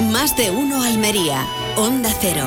Más de uno Almería, Onda Cero.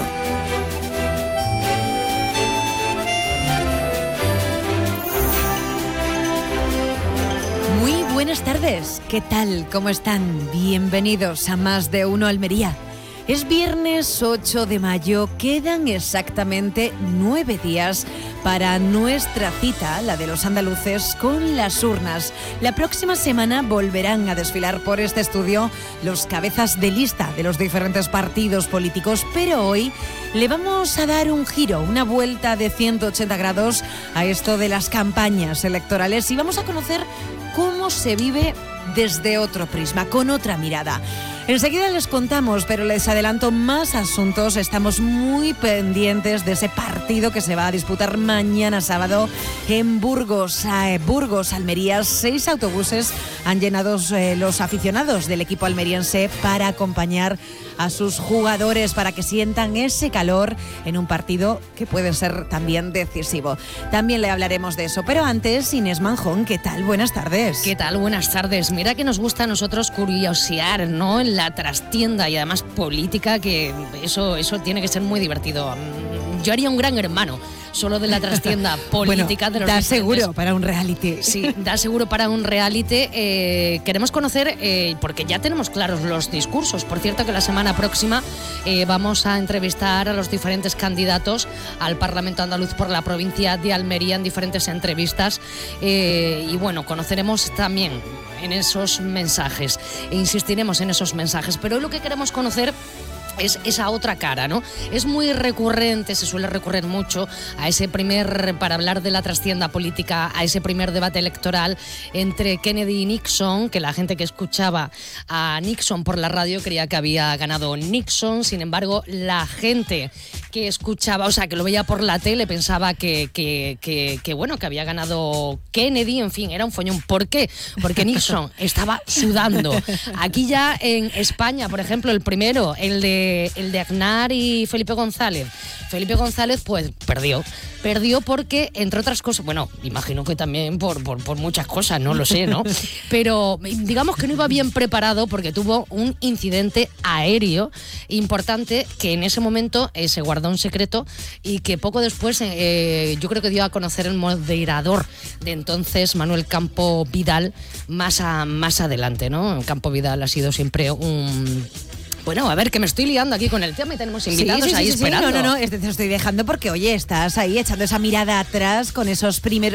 Muy buenas tardes, ¿qué tal? ¿Cómo están? Bienvenidos a Más de uno Almería. Es viernes 8 de mayo, quedan exactamente 9 días para nuestra cita, la de los andaluces, con las urnas. La próxima semana volverán a desfilar por este estudio los cabezas de lista de los diferentes partidos políticos, pero hoy le vamos a dar un giro, una vuelta de 180 grados a esto de las campañas electorales y vamos a conocer cómo se vive desde otro prisma, con otra mirada. Enseguida les contamos, pero les adelanto más asuntos. Estamos muy pendientes de ese partido que se va a disputar mañana sábado en Burgos, Almería. 6 autobuses han llenado los aficionados del equipo almeriense para acompañar a sus jugadores, para que sientan ese calor en un partido que puede ser también decisivo. También le hablaremos de eso, pero antes, Inés Manjón, ¿qué tal? Buenas tardes. ¿Qué tal? Buenas tardes. Mira que nos gusta a nosotros curiosear, ¿no? En la trastienda y además política, que eso tiene que ser muy divertido. Yo haría un Gran Hermano solo de la trastienda política. Bueno, de los da diferentes... seguro para un reality. Sí, da seguro para un reality. Queremos conocer, porque ya tenemos claros los discursos. Por cierto, que la semana próxima vamos a entrevistar a los diferentes candidatos al Parlamento andaluz por la provincia de Almería en diferentes entrevistas. Y bueno, conoceremos también en esos mensajes e insistiremos en esos mensajes. Pero hoy lo que queremos conocer es esa otra cara, ¿no? Es muy recurrente, se suele recurrir mucho a ese para hablar de la trastienda política, a ese primer debate electoral entre Kennedy y Nixon, que la gente que escuchaba a Nixon por la radio creía que había ganado Nixon. Sin embargo, la gente que escuchaba, o sea, que lo veía por la tele, pensaba que había ganado Kennedy. En fin, era un follón. ¿Por qué? Porque Nixon estaba sudando. Aquí ya en España, por ejemplo, el primero, el de Aznar y Felipe González. Felipe González, pues, perdió porque, entre otras cosas, bueno, imagino que también por muchas cosas, no lo sé, ¿no? Pero digamos que no iba bien preparado porque tuvo un incidente aéreo importante que en ese momento se guardó en secreto y que poco después yo creo que dio a conocer el moderador de entonces, Manuel Campo Vidal, más adelante, ¿no? Campo Vidal ha sido siempre un... Bueno, a ver, que me estoy liando aquí con el tema y tenemos invitados esperando. No, te estoy dejando porque, oye, estás ahí echando esa mirada atrás con esos primeros